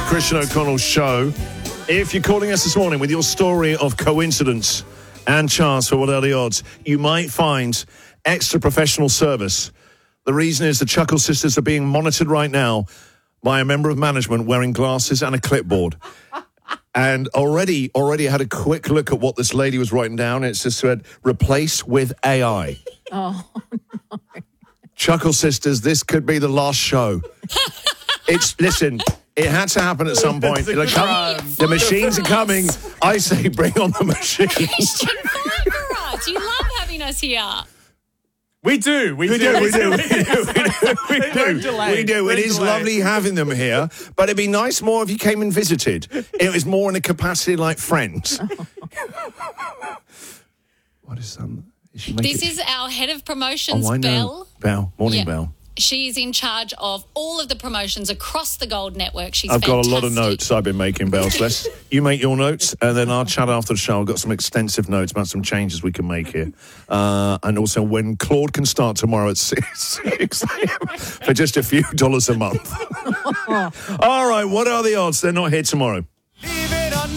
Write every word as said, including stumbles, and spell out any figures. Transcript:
Christian O'Connell Show. If you're calling us this morning with your story of coincidence and chance, for what are the odds, you might find extra professional service. The reason is the Chuckle Sisters are being monitored right now by a member of management wearing glasses and a clipboard. And already, already had a quick look at what this lady was writing down. It's just said, replace with A I. Oh, no. Chuckle Sisters, this could be the last show. It's, listen, it had to happen at some point. It'll come, the machines are coming. I say bring on the machines. Christian, fine for us. You love having us here. We do. We, We do. do, we do, we do, we do, we Don't do. delay. We do. It Don't is delay. lovely having them here, but it'd be nice more if you came and visited. It was more in a capacity like friends. What is um? Is she making... This is our head of promotions, Oh, I know. Belle. Belle, morning, Yeah. Belle. She's in charge of all of the promotions across the Gold Network. She's I've got a lot of fantastic. notes I've been making, Belle. So let's, you make your notes, and then I'll chat after the show. I've got some extensive notes about some changes we can make here. Uh, and also when Claude can start tomorrow at six a.m. for just a few dollars a month. All right, what are the odds? They're not here tomorrow.